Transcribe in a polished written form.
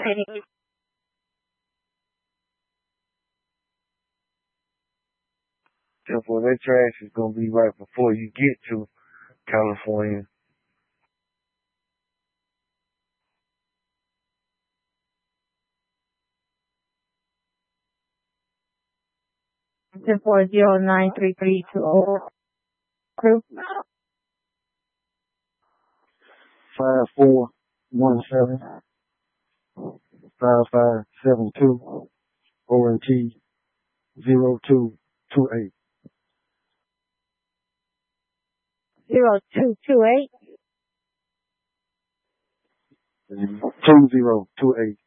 Therefore, that trash is going to be right before you get to California. It's 4093320. Crew. 5417 5572 ONT 0228. 0228. 2028.